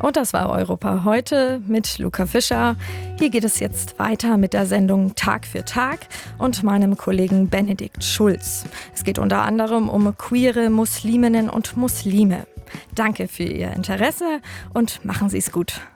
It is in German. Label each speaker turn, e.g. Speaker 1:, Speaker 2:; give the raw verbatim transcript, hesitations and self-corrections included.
Speaker 1: Und das war Europa heute mit Luca Fischer. Hier geht es jetzt weiter mit der Sendung Tag für Tag und meinem Kollegen Benedikt Schulz. Es geht unter anderem um queere Musliminnen und Muslime. Danke für Ihr Interesse und machen Sie es gut.